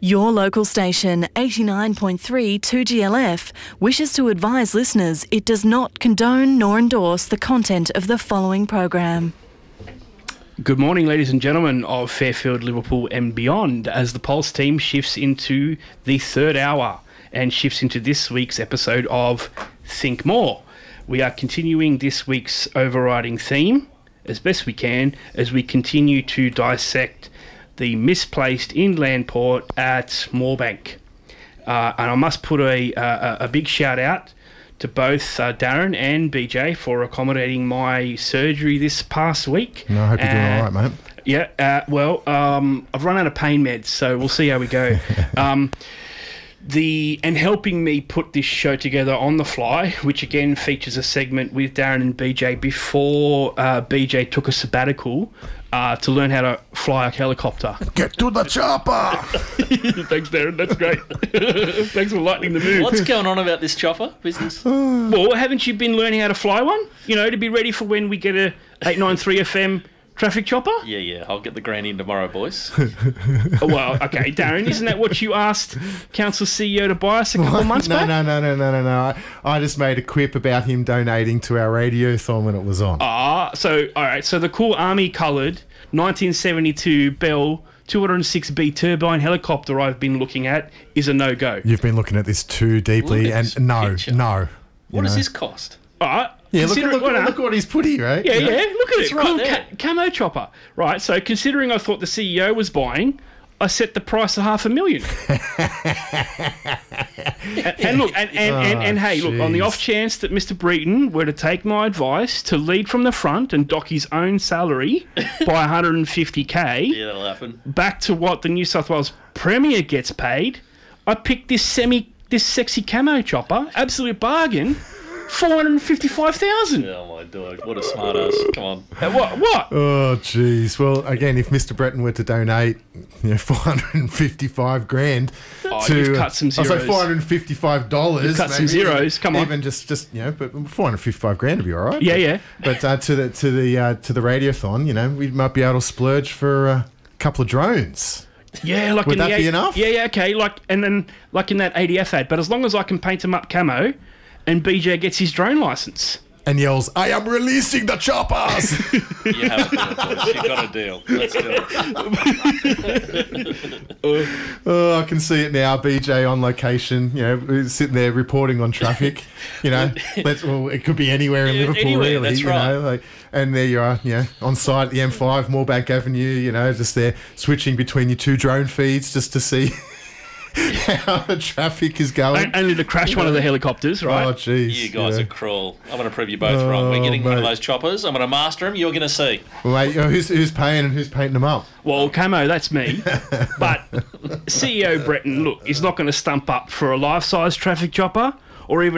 Your local station, 89.3 2GLF, wishes to advise listeners it does not condone nor endorse the content of the following program. Good morning, ladies and gentlemen of Fairfield, Liverpool and beyond, as the Pulse team shifts into the third hour and shifts into this week's episode of Think More. We are continuing this week's overriding theme as best we can as we continue to dissect the misplaced inland port at Moorebank. And I must put a big shout out to both Darren and BJ for accommodating my surgery this past week. No, I hope you're doing all right, mate. Yeah, I've run out of pain meds, so we'll see how we go. And helping me put this show together on the fly, which again features a segment with Darren and BJ before BJ took a sabbatical to learn how to fly a helicopter. Get to the chopper! Thanks, Darren. That's great. Thanks for lightening the mood. What's going on about this chopper business? Well, haven't you been learning how to fly one? You know, to be ready for when we get a 893 FM traffic chopper? Yeah. I'll get the grant in tomorrow, boys. Well, okay, Darren, isn't that what you asked Council CEO to buy us a couple of months back? No. I just made a quip about him donating to our radiothon when it was on. All right. So the cool army-coloured 1972 Bell 206B turbine helicopter I've been looking at is a no-go. You've been looking at this too deeply, and no. What does this cost? All right. Yeah, look at what he's put here, right? Yeah, look at it's it. right Cool there. Camo chopper. Right, so considering I thought the CEO was buying, I set the price at $500,000. and look, and hey, look, on the off chance that Mr. Breton were to take my advice to lead from the front and dock his own salary by $150K Yeah, that'll happen. back to what the New South Wales Premier gets paid, I picked this sexy camo chopper, absolute bargain. $455,000. Oh my dog! What a smart ass! Come on. What? Oh, jeez. Well, again, if Mr. Breton were to donate, $455,000 you've cut some zeros. $455. You've cut some zeros. Come on. Even just but $455,000 would be all right. Yeah. But to the radiothon, we might be able to splurge for a couple of drones. Yeah, like would that be enough? Yeah, okay. And then in that ADF ad, but as long as I can paint them up camo. And BJ gets his drone license. And yells, "I am releasing the choppers!" You have a deal, boys. You've got a deal. Let's do it. Oh, I can see it now. BJ on location, sitting there reporting on traffic. It could be anywhere in Liverpool, anywhere, really. That's right. And there you are, on site at the M5, Moorebank Avenue. Just there switching between your two drone feeds just to see how the traffic is going. Only to crash one of the helicopters, right? Oh, jeez. You guys are cruel. I'm going to prove you both wrong. We're getting one of those choppers. I'm going to master them. You're going to see. Well, mate, who's paying and who's painting them up? Well, camo, that's me. But CEO Breton, look, is not going to stump up for a life-size traffic chopper or even